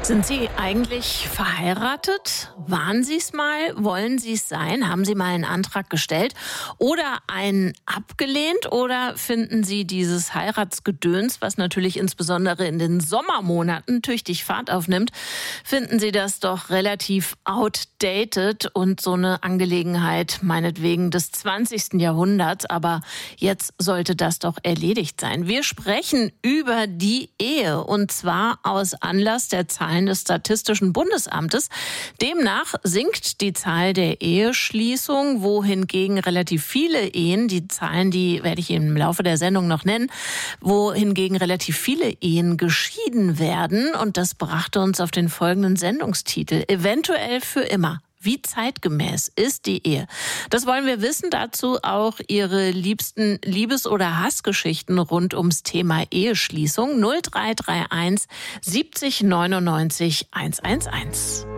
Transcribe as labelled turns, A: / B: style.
A: Sind Sie eigentlich verheiratet? Waren Sie es mal? Wollen Sie es sein? Haben Sie mal einen Antrag gestellt oder einen abgelehnt? Oder finden Sie dieses Heiratsgedöns, was natürlich insbesondere in den Sommermonaten tüchtig Fahrt aufnimmt, finden Sie das doch relativ outdated und so eine Angelegenheit meinetwegen des 20. Jahrhunderts? Aber jetzt sollte das doch erledigt sein. Wir sprechen über die Ehe und zwar aus Anlass der Zahlen des Statistischen Bundesamtes. Demnach sinkt die Zahl der Eheschließungen, wohingegen relativ viele Ehen, die Zahlen, die werde ich Ihnen im Laufe der Sendung noch nennen, wohingegen relativ viele Ehen geschieden werden. Und das brachte uns auf den folgenden Sendungstitel: Eventuell für immer. Wie zeitgemäß ist die Ehe? Das wollen wir wissen. Dazu auch Ihre liebsten Liebes- oder Hassgeschichten rund ums Thema Eheschließung. 0331 70 99 111.